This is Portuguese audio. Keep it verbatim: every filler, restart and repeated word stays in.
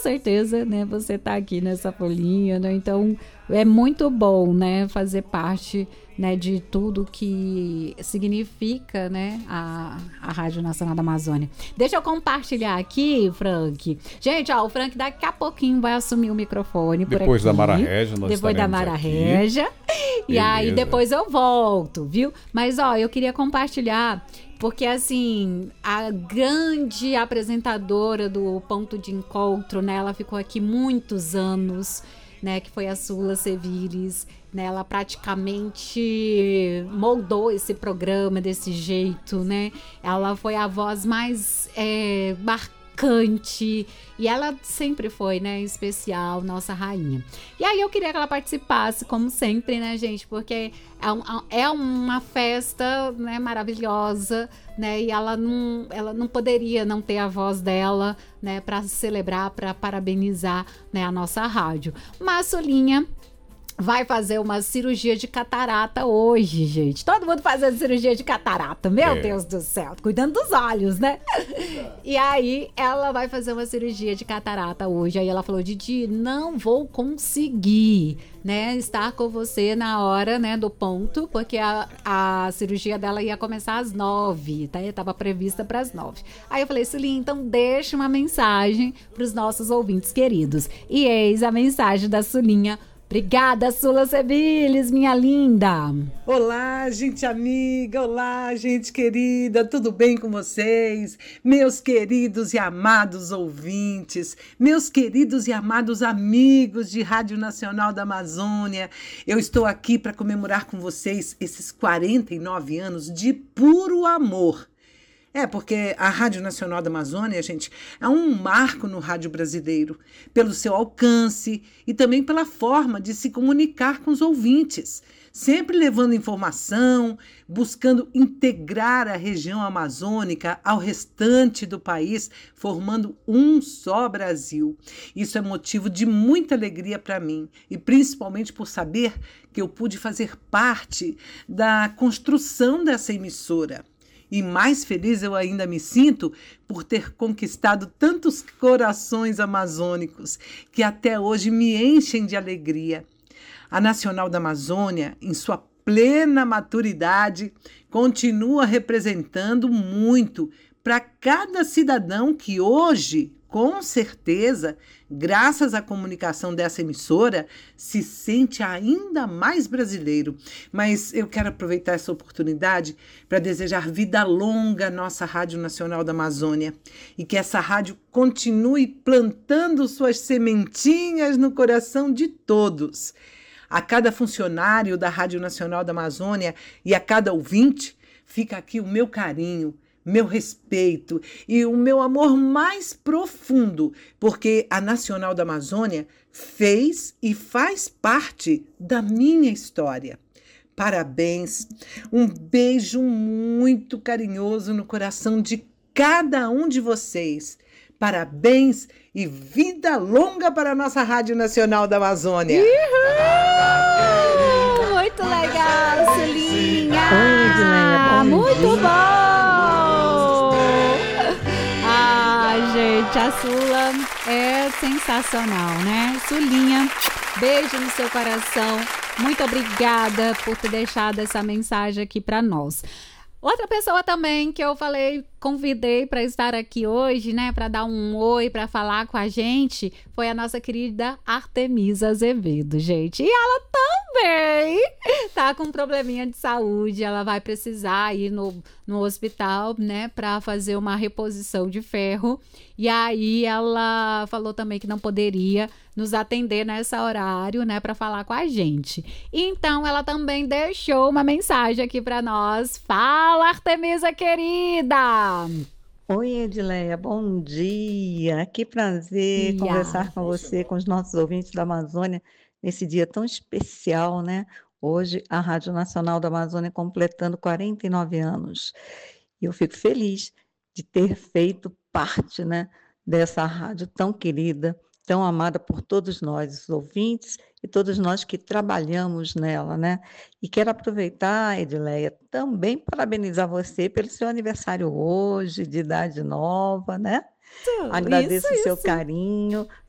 certeza, né, você está aqui nessa folhinha, né? Então é muito bom, né, fazer parte, né, de tudo que significa, né, a, a Rádio Nacional da Amazônia. Deixa eu compartilhar aqui, Frank. Gente, ó, o Frank daqui a pouquinho vai assumir o microfone por depois aqui. Da Mara Régia, nós depois da Mara aqui. Régia. E Beleza. aí depois eu volto, viu? Mas, ó, eu queria compartilhar, porque, assim, a grande apresentadora do Ponto de Encontro, né, ela ficou aqui muitos anos, né, que foi a Sula Sevilis, né, ela praticamente moldou esse programa desse jeito, né, ela foi a voz mais é, marcante, e ela sempre foi, né, especial, nossa rainha. E aí eu queria que ela participasse, como sempre, né, gente, porque é, um, é uma festa, né, maravilhosa, né, e ela não, ela não poderia não ter a voz dela, né, para celebrar, para parabenizar, né, a nossa rádio. Mas Sulinha vai fazer uma cirurgia de catarata hoje, gente. Todo mundo fazendo cirurgia de catarata. Meu é. Deus do céu. Cuidando dos olhos, né? E aí, ela vai fazer uma cirurgia de catarata hoje. Aí ela falou, Didi, não vou conseguir, né, estar com você na hora, né, do ponto, porque a, a cirurgia dela ia começar às nove, tá? Estava prevista para as nove. Aí eu falei, Sulinha, então deixa uma mensagem para os nossos ouvintes queridos. E eis a mensagem da Sulinha. Obrigada, Sula Sevilis, minha linda. Olá, gente amiga, olá, gente querida, tudo bem com vocês? Meus queridos e amados ouvintes, meus queridos e amados amigos de Rádio Nacional da Amazônia, eu estou aqui para comemorar com vocês esses quarenta e nove anos de puro amor. É, porque a Rádio Nacional da Amazônia, gente, é um marco no rádio brasileiro, pelo seu alcance e também pela forma de se comunicar com os ouvintes, sempre levando informação, buscando integrar a região amazônica ao restante do país, formando um só Brasil. Isso é motivo de muita alegria para mim, e principalmente por saber que eu pude fazer parte da construção dessa emissora. E mais feliz eu ainda me sinto por ter conquistado tantos corações amazônicos que até hoje me enchem de alegria. A Nacional da Amazônia, em sua plena maturidade, continua representando muito para cada cidadão que hoje, com certeza, graças à comunicação dessa emissora, se sente ainda mais brasileiro. Mas eu quero aproveitar essa oportunidade para desejar vida longa à nossa Rádio Nacional da Amazônia e que essa rádio continue plantando suas sementinhas no coração de todos. A cada funcionário da Rádio Nacional da Amazônia e a cada ouvinte, fica aqui o meu carinho, meu respeito e o meu amor mais profundo, porque a Nacional da Amazônia fez e faz parte da minha história. Parabéns, um beijo muito carinhoso no coração de cada um de vocês. Parabéns e vida longa para a nossa Rádio Nacional da Amazônia. Uhul! Muito legal, Sulinha! Oi, Edleia, muito bom! Gente, a Sula é sensacional, né? Sulinha, beijo no seu coração. Muito obrigada por ter deixado essa mensagem aqui para nós. Outra pessoa também que eu falei, convidei para estar aqui hoje, né, para dar um oi, para falar com a gente, foi a nossa querida Artemisa Azevedo, gente. E ela também tá com um probleminha de saúde, ela vai precisar ir no, no hospital, né, para fazer uma reposição de ferro. E aí ela falou também que não poderia nos atender nesse horário, né, para falar com a gente. Então ela também deixou uma mensagem aqui para nós. Fala, Artemisa querida! Oi, Edleia, bom dia. Que prazer Dia. conversar com você, com os nossos ouvintes da Amazônia, nesse dia tão especial, né? Hoje, a Rádio Nacional da Amazônia completando quarenta e nove anos. E eu fico feliz de ter feito parte, né, dessa rádio tão querida, tão amada por todos nós, os ouvintes, e todos nós que trabalhamos nela, né? E quero aproveitar, Edleia, também parabenizar você pelo seu aniversário hoje, de idade nova, né? Isso, Agradeço isso, o seu isso. carinho,